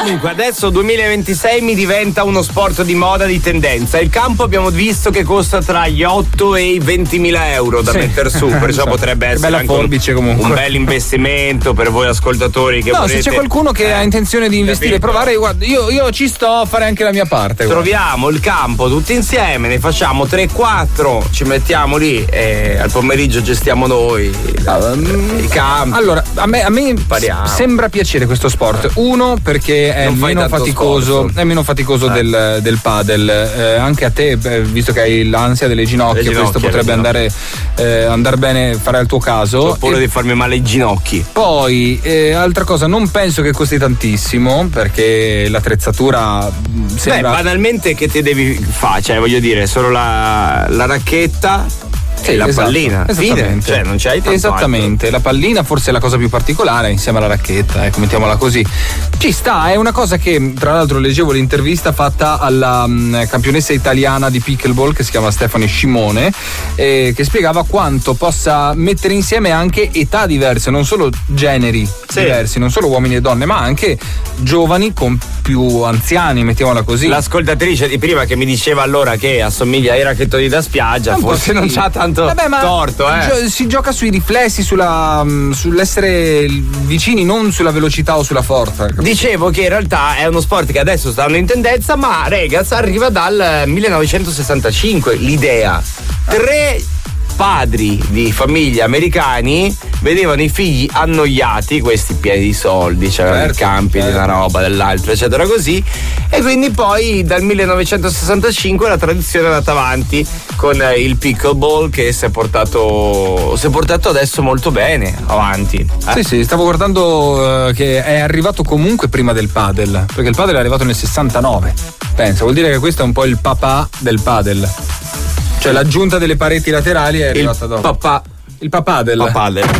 Comunque adesso 2026 mi diventa uno sport di moda, di tendenza. Il campo abbiamo visto che costa tra gli 8 e i 20.000 euro da mettere su, perciò potrebbe essere anche un bel investimento per voi ascoltatori che volete. Se c'è qualcuno che ha intenzione di investire e provare, guarda, io ci sto a fare anche la mia parte. Troviamo il campo tutti insieme, ne facciamo 3-4, ci mettiamo lì e al pomeriggio gestiamo noi i campi. Allora, a me sembra piacere questo sport. Uno, perché è meno faticoso del padel. Anche a te, anche che hai l'ansia delle ginocchia, questo potrebbe andare bene, fare al tuo caso. Ho paura di farmi male i ginocchi. Poi altra cosa, non penso che costi tantissimo, perché l'attrezzatura sembra banalmente che te devi fare, cioè voglio dire, solo la racchetta e la pallina, esattamente. Cioè non c'hai tanto esattamente altro. La pallina forse è la cosa più particolare insieme alla racchetta, mettiamola così. Ci sta, è una cosa che tra l'altro leggevo l'intervista fatta alla campionessa italiana di pickleball che si chiama Stefani Scimone, che spiegava quanto possa mettere insieme anche età diverse, non solo generi diversi, non solo uomini e donne, ma anche giovani con più anziani, mettiamola così. L'ascoltatrice di prima che mi diceva allora che assomiglia ai racchettoni da spiaggia, forse non c'ha tanto torto, si gioca sui riflessi, sull'essere vicini, non sulla velocità o sulla forza. Dicevo che in realtà è uno sport che adesso stanno in tendenza, ma ragazzi arriva dal 1965 l'idea. 3 padri di famiglie americani vedevano i figli annoiati, questi pieni di soldi, c'erano i campi di una roba, dell'altra, eccetera, così, e quindi poi dal 1965 la tradizione è andata avanti con il pickleball che si è portato adesso molto bene avanti. Sì, stavo guardando che è arrivato comunque prima del padel, perché il padel è arrivato nel 69. Pensa, vuol dire che questo è un po' il papà del padel. Cioè l'aggiunta delle pareti laterali è arrivata dopo. Il papà del